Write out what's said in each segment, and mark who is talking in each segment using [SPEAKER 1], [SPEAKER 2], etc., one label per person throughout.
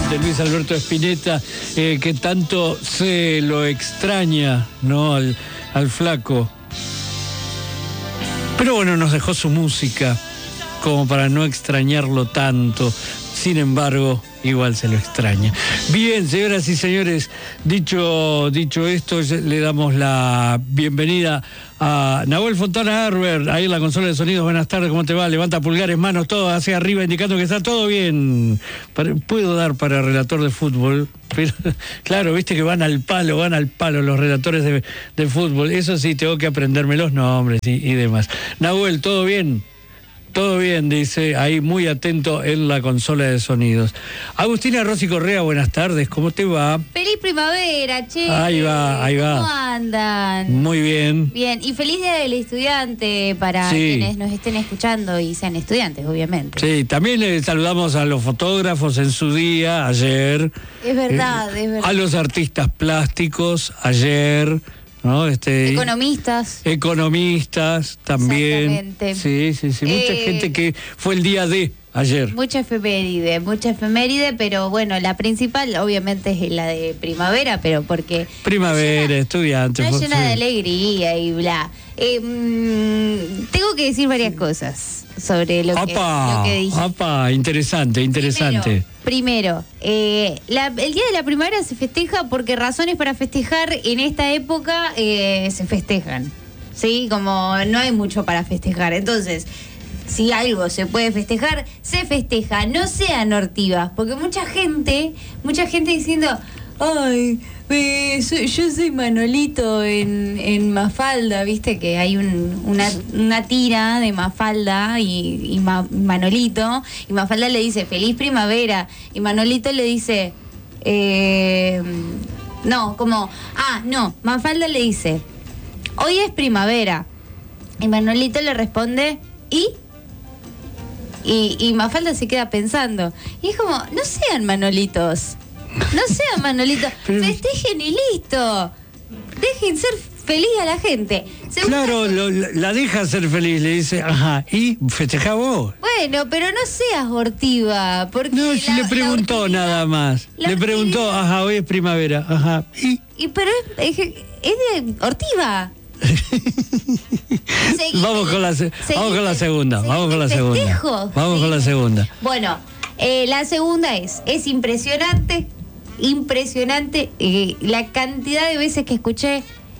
[SPEAKER 1] de Luis Alberto Spinetta, que tanto se lo extraña, ¿no? Al flaco. Pero bueno, nos dejó su música como para no extrañarlo tanto. Sin embargo, igual se lo extraña. Bien, señoras y señores, dicho esto, le damos la bienvenida a Nahuel Fontana Arber, ahí en la consola de sonidos. Buenas tardes, ¿cómo te va? Levanta pulgares, manos, todo hacia arriba, indicando que está todo bien. Puedo dar para relator de fútbol, pero claro, viste que van al palo los relatores de fútbol. Eso sí, tengo que aprenderme los nombres y demás. Nahuel, ¿todo bien? Todo bien, dice, ahí muy atento en la consola de sonidos. Agustina Rossi Correa, buenas tardes, ¿cómo te va?
[SPEAKER 2] Feliz primavera, che.
[SPEAKER 1] Ahí va.
[SPEAKER 2] ¿Cómo andan?
[SPEAKER 1] Muy bien.
[SPEAKER 2] Bien, y feliz día del estudiante para quienes nos estén escuchando y sean estudiantes, obviamente. Sí,
[SPEAKER 1] también saludamos a los fotógrafos en su día, ayer.
[SPEAKER 2] Es verdad.
[SPEAKER 1] A los artistas plásticos, ayer, ¿no? Economistas también.
[SPEAKER 2] Exactamente.
[SPEAKER 1] Sí. Mucha gente que fue el día de ayer.
[SPEAKER 2] Mucha efeméride, pero bueno, la principal obviamente es la de primavera, pero porque...
[SPEAKER 1] Primavera, estudiantes.
[SPEAKER 2] Está llena de alegría y bla. Tengo que decir varias cosas sobre lo que dije.
[SPEAKER 1] Interesante.
[SPEAKER 2] Primero, el Día de la Primavera se festeja porque razones para festejar en esta época se festejan, ¿sí? Como no hay mucho para festejar. Entonces, si algo se puede festejar, se festeja. No sean hortivas, porque mucha gente diciendo, ay, yo soy Manolito en Mafalda, viste que hay una tira de Mafalda y Manolito, y Mafalda le dice feliz primavera y Manolito le dice Mafalda le dice hoy es primavera y Manolito le responde y Mafalda se queda pensando y es como, no sean Manolitos, festejen y listo. Dejen ser feliz a la gente.
[SPEAKER 1] Claro, la deja ser feliz, le dice, ajá, y festeja vos.
[SPEAKER 2] Bueno, pero no seas hortiva, porque...
[SPEAKER 1] No, si le preguntó nada más. Le preguntó, ajá, hoy es primavera, ajá,
[SPEAKER 2] pero es de hortiva.
[SPEAKER 1] Vamos con la segunda.
[SPEAKER 2] Bueno, la segunda es impresionante la cantidad de veces que escuché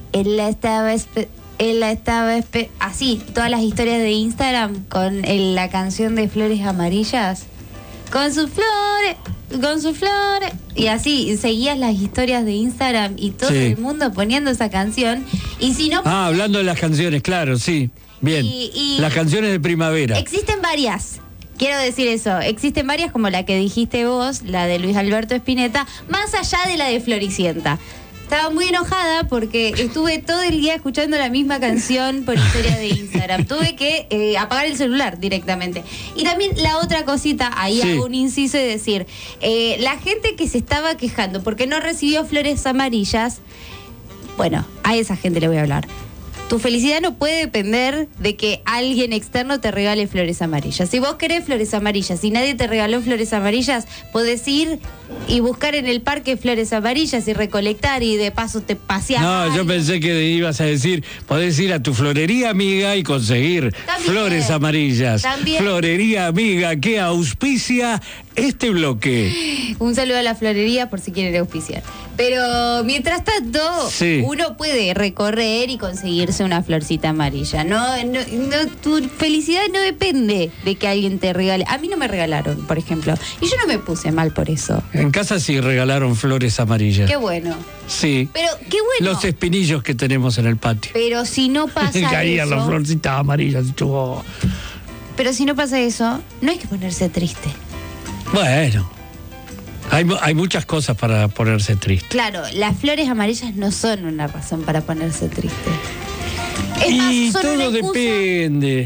[SPEAKER 2] así todas las historias de Instagram con la canción de Flores Amarillas, con sus flores y así seguías las historias de Instagram y todo el mundo poniendo esa canción. Y si no,
[SPEAKER 1] hablando de las canciones, claro, sí, bien, y las canciones de primavera
[SPEAKER 2] existen varias. Quiero decir eso, existen varias como la que dijiste vos, la de Luis Alberto Spinetta, más allá de la de Floricienta. Estaba muy enojada porque estuve todo el día escuchando la misma canción por historia de Instagram. Tuve que apagar el celular directamente. Y también la otra cosita, ahí hago un inciso y decir, la gente que se estaba quejando porque no recibió flores amarillas, bueno, a esa gente le voy a hablar. Tu felicidad no puede depender de que alguien externo te regale flores amarillas. Si vos querés flores amarillas y nadie te regaló flores amarillas, podés ir y buscar en el parque flores amarillas y recolectar y de paso te paseás.
[SPEAKER 1] No, yo pensé que ibas a decir, podés ir a tu florería amiga y conseguir flores amarillas. También. Florería amiga que auspicia este bloque.
[SPEAKER 2] Un saludo a la florería por si quieren auspiciar. Pero mientras tanto, uno puede recorrer y conseguirse una florcita amarilla. No, tu felicidad no depende de que alguien te regale. A mí no me regalaron, por ejemplo. Y yo no me puse mal por eso.
[SPEAKER 1] En casa sí regalaron flores amarillas.
[SPEAKER 2] Qué bueno.
[SPEAKER 1] Sí.
[SPEAKER 2] Pero qué bueno.
[SPEAKER 1] Los espinillos que tenemos en el patio.
[SPEAKER 2] Pero si no pasa eso...
[SPEAKER 1] Caían las florcitas amarillas.
[SPEAKER 2] Pero si no pasa eso, no hay que ponerse triste.
[SPEAKER 1] Bueno, hay muchas cosas para ponerse triste.
[SPEAKER 2] Claro, las flores amarillas no son una razón para ponerse triste.
[SPEAKER 1] Y todo depende.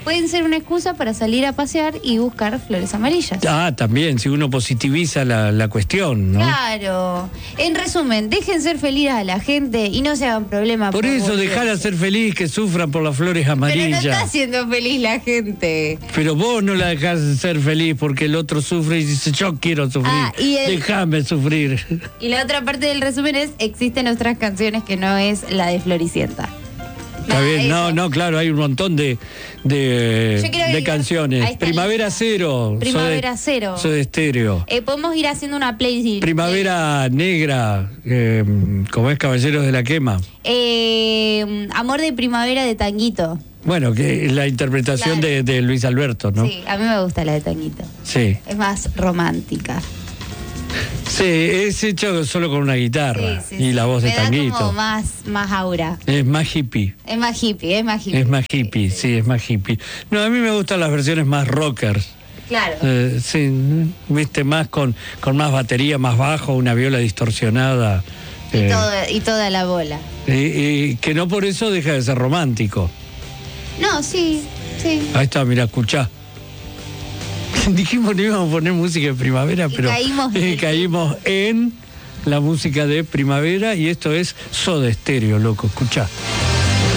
[SPEAKER 2] pueden ser una excusa para salir a pasear y buscar flores amarillas.
[SPEAKER 1] Ah, también, si uno positiviza la cuestión, ¿no?
[SPEAKER 2] Claro. En resumen, dejen ser feliz a la gente y no se hagan problema.
[SPEAKER 1] Por eso, dejar ser feliz, que sufran por las flores amarillas.
[SPEAKER 2] Pero no está haciendo feliz la gente.
[SPEAKER 1] Pero vos no la dejás ser feliz porque el otro sufre y dice, yo quiero sufrir, déjame sufrir.
[SPEAKER 2] Y la otra parte del resumen es, existen otras canciones que no es la de Floricienta.
[SPEAKER 1] Está bien, no, claro, hay un montón de canciones. Primavera Cero.
[SPEAKER 2] Primavera Cero.
[SPEAKER 1] Soy de Estéreo.
[SPEAKER 2] Podemos ir haciendo una playlist.
[SPEAKER 1] Primavera Negra, como es Caballeros de la Quema.
[SPEAKER 2] Amor de Primavera de Tanguito.
[SPEAKER 1] Bueno, que es la interpretación de Luis Alberto, ¿no?
[SPEAKER 2] Sí, a mí me gusta la de Tanguito.
[SPEAKER 1] Sí.
[SPEAKER 2] Es más romántica.
[SPEAKER 1] Sí, es hecho solo con una guitarra y la voz de Tanguito.
[SPEAKER 2] Da como más aura.
[SPEAKER 1] Es más hippie.
[SPEAKER 2] Es más hippie.
[SPEAKER 1] Es más hippie, sí, es más hippie. No, a mí me gustan las versiones más rockers.
[SPEAKER 2] Claro.
[SPEAKER 1] Sí, viste, más con más batería, más bajo, una viola distorsionada.
[SPEAKER 2] Y toda la bola.
[SPEAKER 1] Y que no por eso deja de ser romántico.
[SPEAKER 2] No, sí.
[SPEAKER 1] Ahí está, mira, escuchá. Dijimos que no íbamos a poner música de primavera, pero caímos en la música de primavera y esto es Soda Stereo, loco, escuchá.